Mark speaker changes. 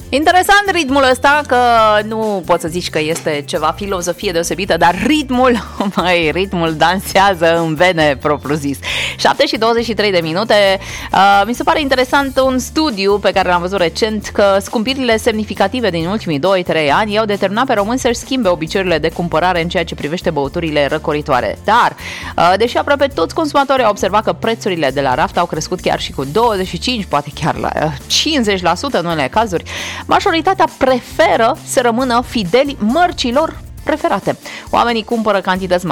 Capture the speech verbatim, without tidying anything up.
Speaker 1: Interesant ritmul ăsta, că nu poți să zici că este ceva filozofie deosebită, dar ritmul, măi, ritmul dansează în vene, propriu zis. șapte și douăzeci și trei de minute. Uh, mi se pare interesant un studiu pe care l-am văzut recent, că scumpirile semnificative din ultimii doi trei ani i-au determinat pe români să-și schimbe obiceiurile de cumpărare în ceea ce privește băuturile răcoritoare. Dar, uh, deși aproape toți consumatorii au observat că prețurile de la raft au crescut chiar și cu douăzeci și cinci, poate chiar la cincizeci la sută în unele cazuri, majoritatea preferă să rămână fideli mărcilor preferate. Oamenii cumpără cantități